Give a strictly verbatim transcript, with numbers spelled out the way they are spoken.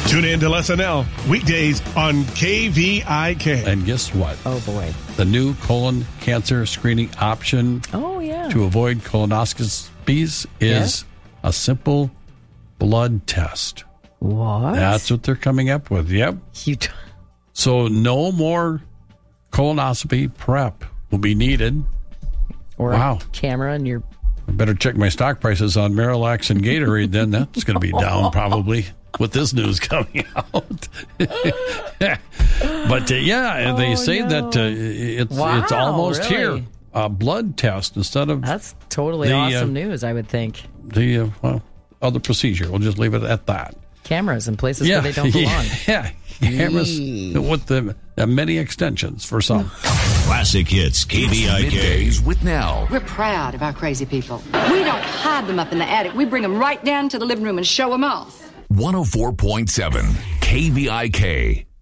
Tune in to L S N L weekdays on K V I K. And guess what? Oh, boy. The new colon cancer screening option Oh, yeah. to avoid colonoscopies is Yeah. a simple blood test. What? That's what they're coming up with. Yep. You t- So no more colonoscopy prep will be needed. or Wow. a camera in your... I better check my stock prices on Marilax and Gatorade then. That's going to be down probably with this news coming out. But uh, yeah, they Oh, say no. that uh, it's Wow, it's almost really? here. A blood test instead of That's totally The, uh, awesome news, I would think. the uh, well, other procedure. We'll just leave it at that. Cameras in places where they don't belong. Yeah, cameras with the uh, many extensions for some. Classic hits, K V I K. Middays with Nell. We're proud of our crazy people. We don't hide them up in the attic. We bring them right down to the living room and show them off. one oh four point seven K V I K.